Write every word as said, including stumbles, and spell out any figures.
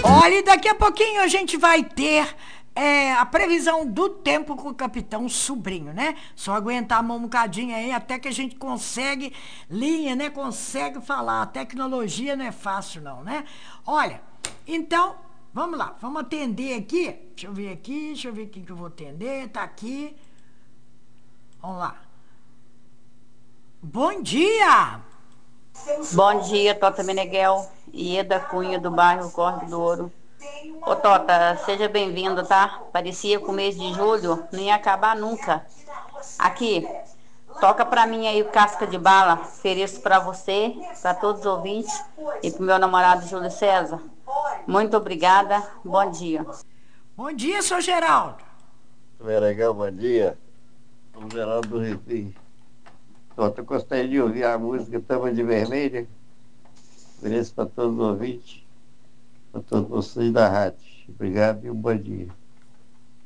Olha, e daqui a pouquinho a gente vai ter é, a previsão do tempo com o Capitão Sobrinho, né? Só aguentar a mão um bocadinho aí até que a gente consegue linha, né? Consegue falar. A tecnologia não é fácil não, né? Olha, então, vamos lá. Vamos atender aqui. Deixa eu ver aqui, deixa eu ver quem que eu vou atender. Tá aqui. Vamos lá. Bom dia! Bom dia, Tota Meneghel, Ieda Cunha, do bairro Córrego do Ouro. Ô, Tota, seja bem-vindo, tá? Parecia que o mês de julho não ia acabar nunca. Aqui, toca pra mim aí o Casca de Bala, ofereço pra você, pra todos os ouvintes e pro meu namorado Júlio César. Muito obrigada, bom dia. Bom dia, seu Geraldo. Meneghel, bom dia. Sou Geraldo do Recife. Só eu gostaria de ouvir a música Tama de Vermelha. Ofereço para todos os ouvintes, para todos vocês da rádio. Obrigado e um bom dia.